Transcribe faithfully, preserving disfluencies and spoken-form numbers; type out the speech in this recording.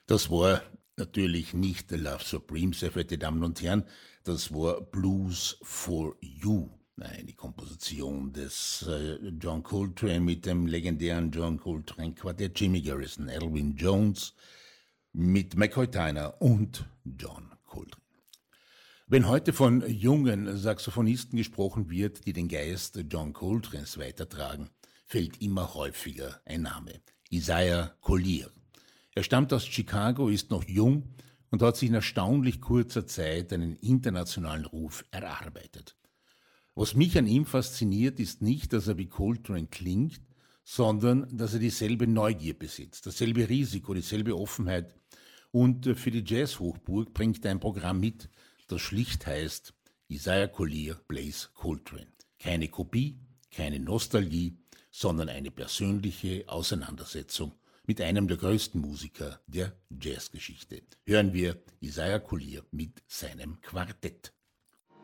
Das war natürlich nicht The Love Supreme, sehr verehrte Damen und Herren, das war Blues for You, eine Komposition des äh, John Coltrane mit dem legendären John Coltrane Quartett, Jimmy Garrison, Elvin Jones, mit McCoy Tyner und John Coltrane. Wenn heute von jungen Saxophonisten gesprochen wird, die den Geist John Coltranes weitertragen, fällt immer häufiger ein Name: Isaiah Collier. Er stammt aus Chicago, ist noch jung und hat sich in erstaunlich kurzer Zeit einen internationalen Ruf erarbeitet. Was mich an ihm fasziniert, ist nicht, dass er wie Coltrane klingt, sondern dass er dieselbe Neugier besitzt, dasselbe Risiko, dieselbe Offenheit. Und für die Jazz-Hochburg bringt er ein Programm mit, das schlicht heißt Isaiah Collier plays Coltrane. Keine Kopie, keine Nostalgie, sondern eine persönliche Auseinandersetzung mit einem der größten Musiker der Jazzgeschichte. Hören wir Isaiah Collier mit seinem Quartett.